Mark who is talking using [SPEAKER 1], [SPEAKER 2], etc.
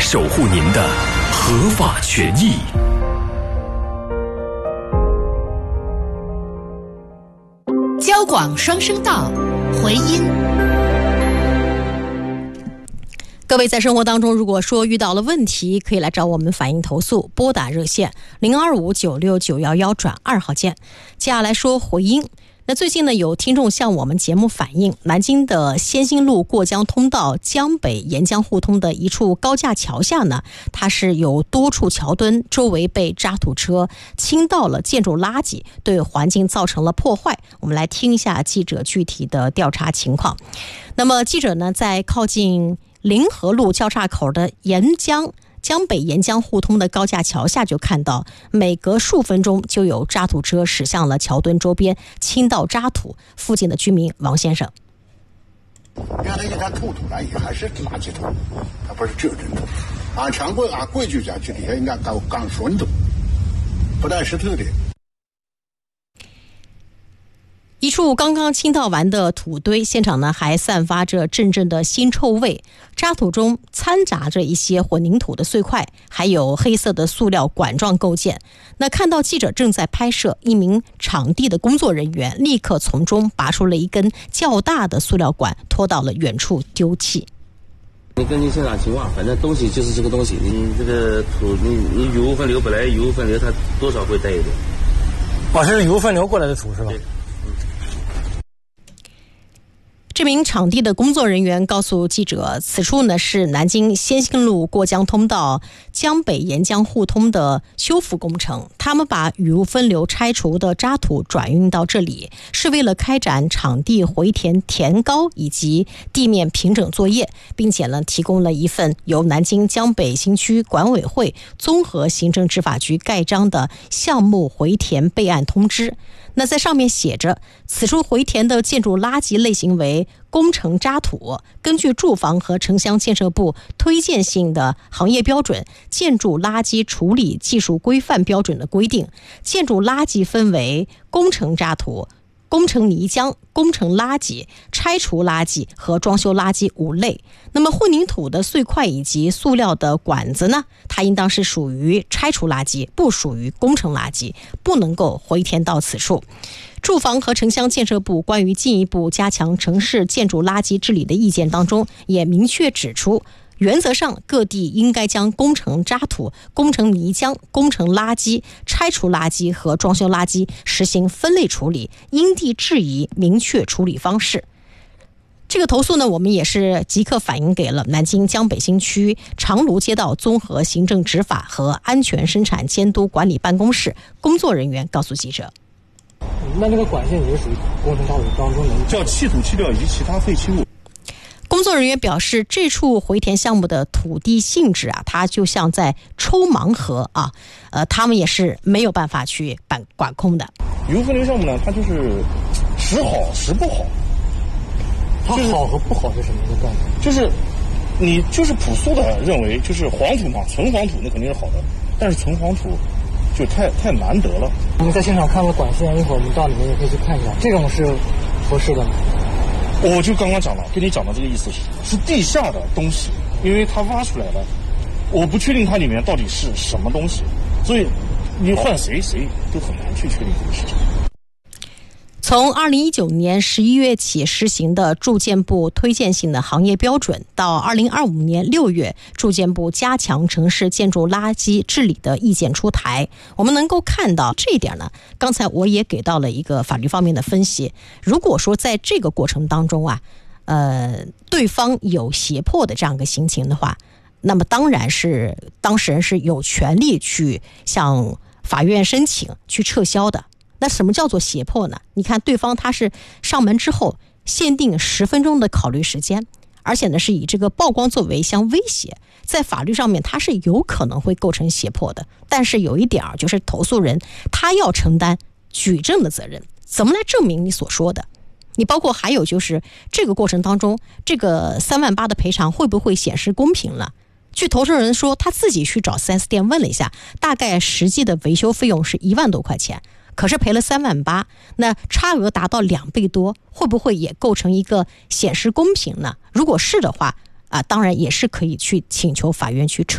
[SPEAKER 1] 守护您的合法权益。
[SPEAKER 2] 交广双声道，回音。各位在生活当中，如果说遇到了问题，可以来找我们反映投诉，拨打热线025969111转2号键。接下来说回音。那最近呢，有听众向我们节目反映，南京的先兴路过江通道江北沿江互通的一处高架桥下呢，它是有多处桥墩周围被渣土车倾倒了建筑垃圾，对环境造成了破坏。我们来听一下记者具体的调查情况。那么记者呢，在靠近临河路交叉口的江北沿江互通的高架桥下，就看到每隔数分钟就有渣土车驶向了桥墩周边，倾倒渣土。附近的居民王先生：
[SPEAKER 3] 原来给他吐出来也还是垃圾桶，它不是这种土。按规矩下去的应该搞顺土，不带石头的。
[SPEAKER 2] 一处刚刚倾倒完的土堆，现场呢还散发着阵阵的腥臭味，渣土中掺杂着一些混凝土的碎块，还有黑色的塑料管状构件。那看到记者正在拍摄，一名场地的工作人员立刻从中拔出了一根较大的塑料管，拖到了远处丢弃。
[SPEAKER 4] 根据现场情况，反正东西就是这个东西，你这个土，你雨污分流本来雨污分流它多少会带一点。
[SPEAKER 5] 是雨污分流过来的土是吧？
[SPEAKER 2] 这名场地的工作人员告诉记者，此处呢是南京先兴路过江通道江北沿江互通的修复工程，他们把雨污分流拆除的渣土转运到这里，是为了开展场地回填填高以及地面平整作业，并且呢提供了一份由南京江北新区管委会综合行政执法局盖章的项目回填备案通知。那在上面写着，此处回填的建筑垃圾类型为工程渣土，根据住房和城乡建设部推荐性的行业标准建筑垃圾处理技术规范标准的规定，建筑垃圾分为工程渣土、工程泥浆、工程垃圾、拆除垃圾和装修垃圾5类。那么混凝土的碎块以及塑料的管子呢，它应当是属于拆除垃圾，不属于工程垃圾，不能够回填到此处。住房和城乡建设部关于进一步加强城市建筑垃圾治理的意见当中，也明确指出，原则上各地应该将工程渣土、工程泥浆、工程垃圾、拆除垃圾和装修垃圾实行分类处理，因地制宜明确处理方式。这个投诉呢，我们也是即刻反映给了南京江北新区长芦街道综合行政执法和安全生产监督管理办公室工作人员告诉记者。
[SPEAKER 5] 那个管线也属于工程渣土当中的，
[SPEAKER 6] 叫气土气料以及其他废弃物。
[SPEAKER 2] 工作人员表示，这处回填项目的土地性质啊，它就像在抽盲盒啊，他们也是没有办法去管控的。
[SPEAKER 6] 雨污分流项目呢，它就是时好时不好。
[SPEAKER 5] 它好和不好是什么一个概念？
[SPEAKER 6] 就是你就是朴素的认为，就是黄土嘛，纯黄土那肯定是好的，但是纯黄土就太难得了。
[SPEAKER 5] 我们在现场看了管线，一会儿我们到里面也可以去看一下，这种是合适的吗？
[SPEAKER 6] 我就刚刚讲了，跟你讲的这个意思是地下的东西，因为它挖出来了，我不确定它里面到底是什么东西，所以你换谁都很难去确定这个事情。
[SPEAKER 2] 从2019年11月起实行的住建部推荐性的行业标准，到2025年6月住建部加强城市建筑垃圾治理的意见出台，我们能够看到这一点呢，刚才我也给到了一个法律方面的分析。如果说在这个过程当中啊，对方有胁迫的这样一个情形的话，那么当然是当事人是有权利去向法院申请去撤销的。那什么叫做胁迫呢？你看对方他是上门之后限定10分钟的考虑时间，而且呢是以这个曝光作为相威胁，在法律上面它是有可能会构成胁迫的。但是有一点就是投诉人他要承担举证的责任，怎么来证明你所说的？你包括还有就是这个过程当中，这个3万8的赔偿会不会显示公平了？据投诉人说，他自己去找 4S 店问了一下，大概实际的维修费用是1万多块钱，可是赔了3万8，那差额达到2倍多，会不会也构成一个显示公平呢？如果是的话，当然也是可以去请求法院去撤